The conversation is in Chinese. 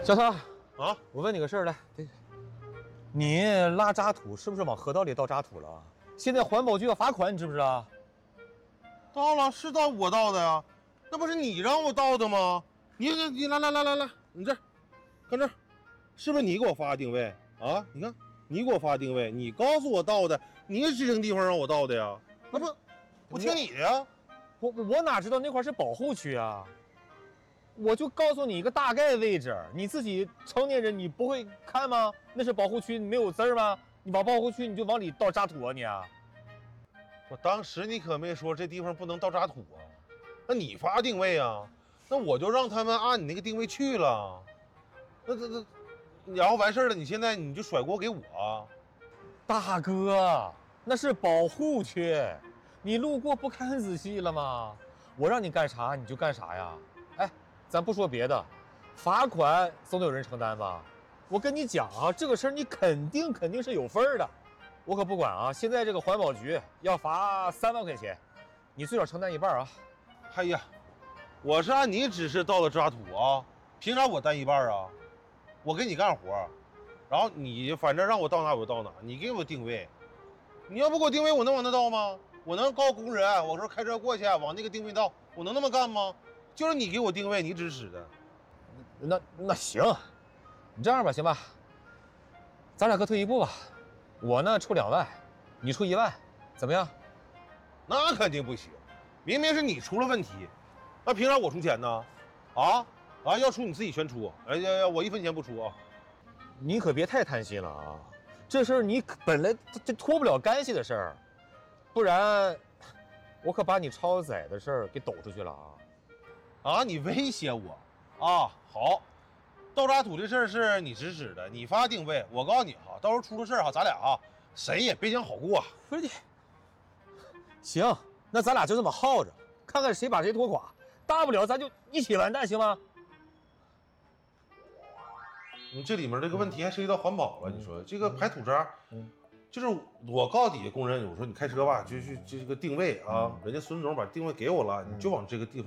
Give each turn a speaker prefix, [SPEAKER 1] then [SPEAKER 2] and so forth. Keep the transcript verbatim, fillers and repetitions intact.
[SPEAKER 1] 小涛
[SPEAKER 2] 啊，
[SPEAKER 1] 我问你个事儿来，你拉渣土是不是往河道里倒渣土了？现在环保局要罚款，你知不知道？
[SPEAKER 2] 倒了，是倒我倒的呀，那不是你让我倒的吗？你你你来来来来来，你这儿，看这儿，是不是你给我发的定位啊？你看，你给我发定位，你告诉我倒的，你指定地方让我倒的呀，那不，我听你的呀。
[SPEAKER 1] 我我哪知道那块是保护区啊？我就告诉你一个大概位置，你自己成年人你不会看吗？那是保护区，没有字儿吗？你往保护区你就往里倒渣土啊你啊！
[SPEAKER 2] 我当时你可没说这地方不能倒渣土啊，那你发定位啊，那我就让他们按你那个定位去了，那这这，然后完事儿了，你现在你就甩锅给我啊？
[SPEAKER 1] 大哥，那是保护区，你路过不看仔细了吗？我让你干啥你就干啥呀？哎，咱不说别的，罚款总得有人承担吧？我跟你讲啊，这个事儿你肯定肯定是有份儿的，我可不管啊！现在这个环保局要罚三万块钱，你最少承担一半啊！
[SPEAKER 2] 哎呀，我是按你指示倒的渣土啊，凭啥我担一半啊？我给你干活，然后你反正让我到哪我就到哪，你给我定位，你要不给我定位，我能往那倒吗？我能告工人，我说开车过去往那个定位倒，我能那么干吗？就是你给我定位，你指使的。
[SPEAKER 1] 那那行，你这样吧，行吧，咱俩各退一步吧，我呢出两万，你出一万，怎么样？
[SPEAKER 2] 那肯定不行，明明是你出了问题，那凭啥我出钱呢？啊啊，要出你自己全出，哎呀呀，我一分钱不出啊！
[SPEAKER 1] 你可别太贪心了啊，这事儿你本来这脱不了干系的事儿，不然我可把你超载的事儿给抖出去了啊！
[SPEAKER 2] 啊，你威胁我啊？好，倒渣土这事儿是你指使的，你发定位，我告诉你哈，到时候出了事儿哈，咱俩啊谁也别想好过。
[SPEAKER 1] 不是你，行，那咱俩就这么耗着，看看谁把谁拖垮，大不了咱就一起完蛋，行吗？
[SPEAKER 2] 你这里面这个问题还涉及到环保了，你说这个排土渣，嗯，就是我告底下工人，我说你开车吧，就去这个定位啊，人家孙总把定位给我了，你就往这个地方。